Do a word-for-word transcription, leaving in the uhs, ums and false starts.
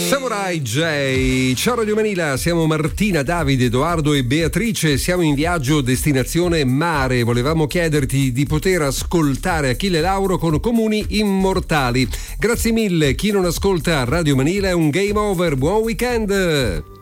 Samurai J. Ciao Radio Manila, siamo Martina, Davide, Edoardo e Beatrice, siamo in viaggio destinazione mare. Volevamo chiederti di poter ascoltare Achille Lauro con Comuni Immortali. Grazie mille, chi non ascolta Radio Manila è un game over, buon weekend!